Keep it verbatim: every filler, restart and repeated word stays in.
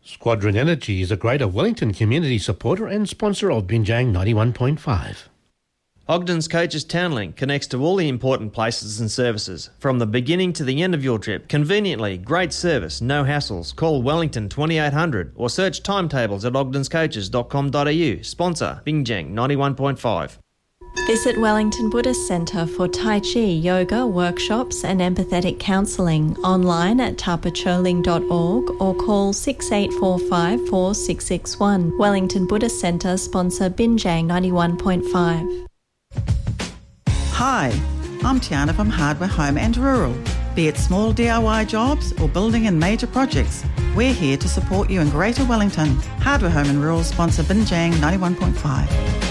Squadron Energy is a Greater Wellington community supporter and sponsor of Binjang ninety-one point five. Ogden's Coaches Townlink connects to all the important places and services. From the beginning to the end of your trip, conveniently, great service, no hassles. Call Wellington twenty-eight hundred or search timetables at ogdens coaches dot com dot a u. Sponsor Binjang ninety-one point five. Visit Wellington Buddhist Centre for Tai Chi, yoga, workshops and empathetic counselling online at tapacholing dot org or call six eight four five, four six six one. Wellington Buddhist Centre sponsor Binjang ninety-one point five. Hi, I'm Tiana from Hardware Home and Rural. Be it small D I Y jobs or building and major projects, we're here to support you in Greater Wellington. Hardware Home and Rural sponsor Binjang ninety-one point five.